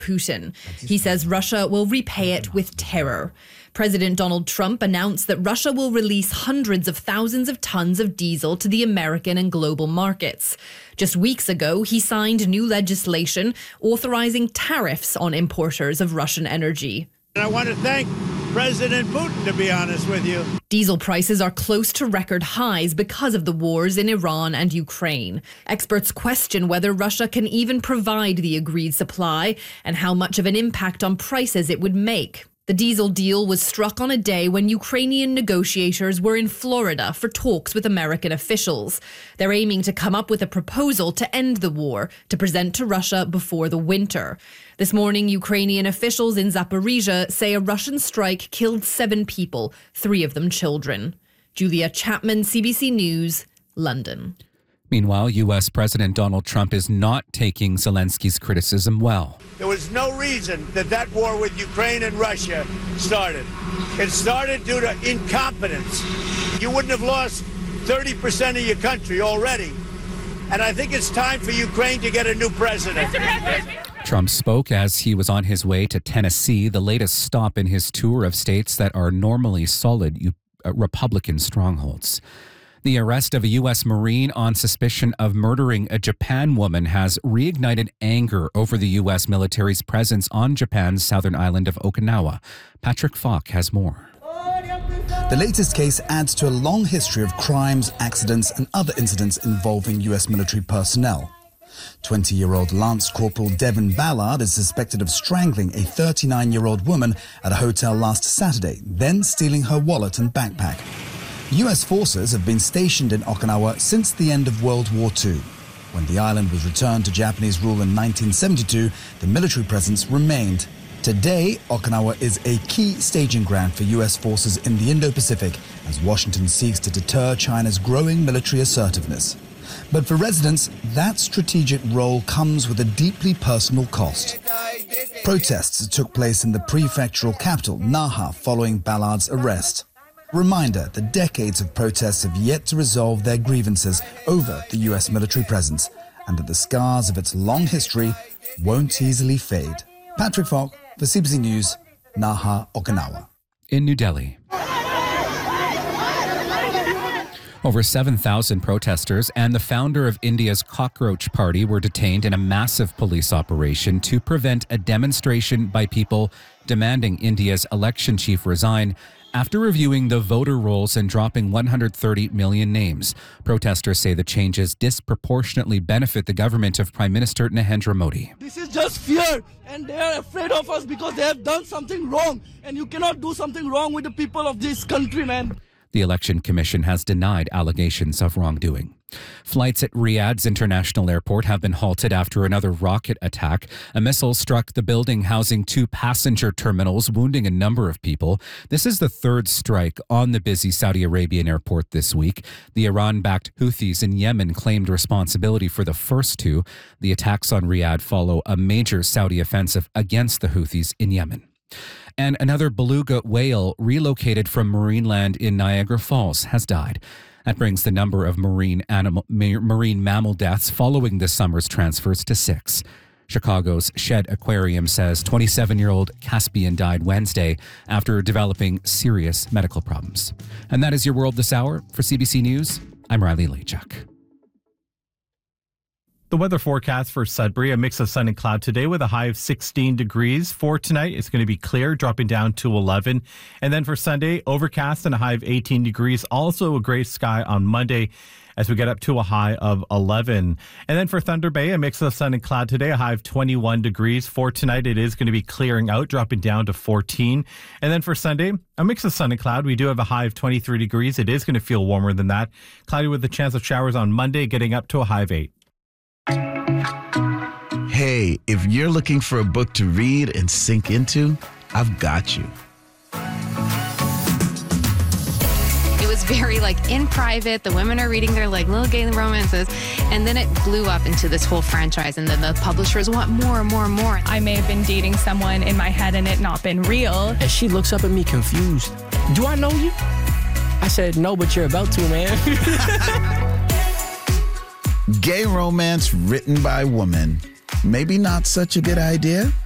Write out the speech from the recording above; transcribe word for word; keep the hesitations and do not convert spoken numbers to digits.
Putin. He says Russia will repay it with terror. President Donald Trump announced that Russia will release hundreds of thousands of tons of diesel to the American and global markets. Just weeks ago, he signed new legislation authorizing tariffs on importers of Russian energy. I want to thank President Putin, to be honest with you. Diesel prices are close to record highs because of the wars in Iran and Ukraine. Experts question whether Russia can even provide the agreed supply and how much of an impact on prices it would make. The diesel deal was struck on a day when Ukrainian negotiators were in Florida for talks with American officials. They're aiming to come up with a proposal to end the war, to present to Russia before the winter. This morning, Ukrainian officials in Zaporizhia say a Russian strike killed seven people, three of them children. Julia Chapman, C B C News, London. Meanwhile, U S President Donald Trump is not taking Zelensky's criticism well. There was no reason that that war with Ukraine and Russia started. It started due to incompetence. You wouldn't have lost thirty percent of your country already. And I think it's time for Ukraine to get a new president. Trump spoke as he was on his way to Tennessee, the latest stop in his tour of states that are normally solid Republican strongholds. The arrest of a U S Marine on suspicion of murdering a Japan woman has reignited anger over the U S military's presence on Japan's southern island of Okinawa. Patrick Falk has more. The latest case adds to a long history of crimes, accidents, and other incidents involving U S military personnel. twenty-year-old Lance Corporal Devin Ballard is suspected of strangling a thirty-nine-year-old woman at a hotel last Saturday, then stealing her wallet and backpack. U S forces have been stationed in Okinawa since the end of World War Two. When the island was returned to Japanese rule in nineteen seventy-two, the military presence remained. Today, Okinawa is a key staging ground for U S forces in the Indo-Pacific as Washington seeks to deter China's growing military assertiveness. But for residents, that strategic role comes with a deeply personal cost. Protests took place in the prefectural capital, Naha, following Ballard's arrest. Reminder that decades of protests have yet to resolve their grievances over the U S military presence and that the scars of its long history won't easily fade. Patrick Falk for C B C News, Naha, Okinawa. In New Delhi. Over seven thousand protesters and the founder of India's Cockroach Party were detained in a massive police operation to prevent a demonstration by people demanding India's election chief resign after reviewing the voter rolls and dropping one hundred thirty million names. Protesters say the changes disproportionately benefit the government of Prime Minister Narendra Modi. This is just fear, and they are afraid of us because they have done something wrong, and you cannot do something wrong with the people of this country, man. The Election Commission has denied allegations of wrongdoing. Flights at Riyadh's international airport have been halted after another rocket attack. A missile struck the building housing two passenger terminals, wounding a number of people. This is the third strike on the busy Saudi Arabian airport this week. The Iran-backed Houthis in Yemen claimed responsibility for the first two. The attacks on Riyadh follow a major Saudi offensive against the Houthis in Yemen. And another beluga whale relocated from Marineland in Niagara Falls has died. That brings the number of marine animal, marine mammal deaths following this summer's transfers to six. Chicago's Shed Aquarium says twenty-seven-year-old Caspian died Wednesday after developing serious medical problems. And that is your world this hour. For C B C News, I'm Riley Lachuk. The weather forecast for Sudbury, a mix of sun and cloud today with a high of sixteen degrees. For tonight, it's going to be clear, dropping down to eleven. And then for Sunday, overcast and a high of eighteen degrees. Also a gray sky on Monday as we get up to a high of eleven. And then for Thunder Bay, a mix of sun and cloud today, a high of twenty-one degrees. For tonight, it is going to be clearing out, dropping down to fourteen. And then for Sunday, a mix of sun and cloud. We do have a high of twenty-three degrees. It is going to feel warmer than that. Cloudy with a chance of showers on Monday, getting up to a high of eight. Hey, if you're looking for a book to read and sink into, I've got you. It was very like in private. The women are reading their like little gay romances, and then it blew up into this whole franchise, and then the publishers want more and more and more. I may have been dating someone in my head and it not been real. She looks up at me confused. Do I know you? I said, no, but you're about to, man. Gay romance written by women. Maybe not such a good idea?